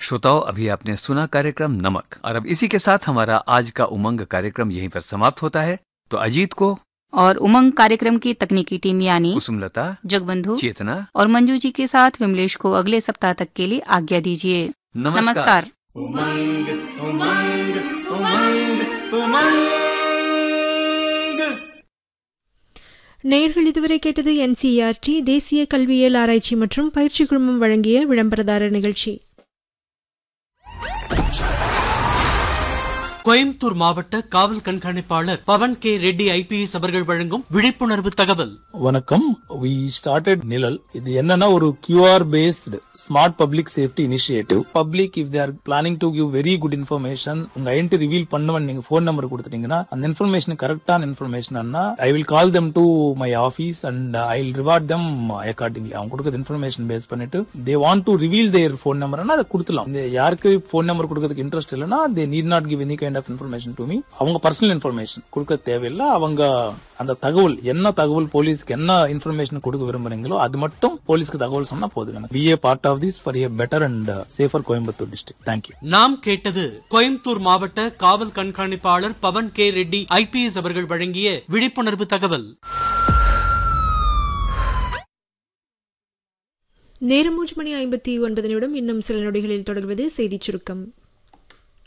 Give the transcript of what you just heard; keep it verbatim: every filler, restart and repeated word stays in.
श्रोताओं, अभी आपने सुना कार्यक्रम नमक, और अब इसी के साथ हमारा आज का उमंग कार्यक्रम यहीं पर समाप्त होता है। तो अजीत को और उमंग कार्यक्रम की तकनीकी टीम यानी कुसुमलता, जगबंधु, चेतना और मंजू जी के साथ विमलेश को अगले सप्ताह तक के लिए आज्ञा दीजिए। नमस्कार, नमस्कार। उमंग उमंग उमंग उमंग। நேயர்கள் இதுவரை கேட்டது என்சிஇஆர்டி தேசிய கல்வியியல் ஆராய்ச்சி மற்றும் பயிற்சி குழுமம் வழங்கிய விளம்பரதாரர் நிகழ்ச்சி. கோயம்புத்தூர் மாவட்ட காவல் கண்காணிப்பாளர் பவன் கே ரெட்டி ஐபிஎஸ் அவர்கள் வழங்கும் விழிப்புணர்வு தகவல். வணக்கம். வி ஸ்டார்டட் நிழல். இது என்னன்னா ஒரு QR based smart public safety initiative. Public if they are planning to give very good information, உங்க ஐடென்டி ரிவீல் பண்ணுவன் நீங்க போன் நம்பர் கொடுத்துட்டீங்கன்னா அந்த இன்ஃபர்மேஷன் கரெக்டான information, I will call them to my office and I will reward them accordingly. அவங்க கொடுக்கறது information base பண்ணிட்டு they want to reveal there phone number, அதை கொடுத்துலாம். யாருக்கு போன் நம்பர் கொடுக்கறதுக்கு இன்ட்ரெஸ்ட் இல்லைன்னா they need not give any kind of information to me. அவங்க personal information கொடுக்க தேவையில்லை. அவங்க அந்த தகவல் என்ன தகவல் போலீஸ்க்கு என்ன இன்ஃபர்மேஷன் கொடுக்க விரும்புறீங்களோ அது மட்டும் போலீஸ்க்கு தகவல் சொன்னா போதும். B A part of this for A better and safer Coimbatore district. Thank you. நாம் கேட்டது கோயம்புத்தூர் மாவட்ட காவல் கண்காணிப்பாளர் பவன் கே ரெட்டி ஐபிஎஸ் அவர்கள் வழங்கிய விழிப்புணர்வு தகவல். நேரம் மூன்று மணி ஐம்பத்தி ஒன்பது நிமிடம். இன்னும் சில நொடிகளில் தொடர்வது செய்திச் சுருக்கம்.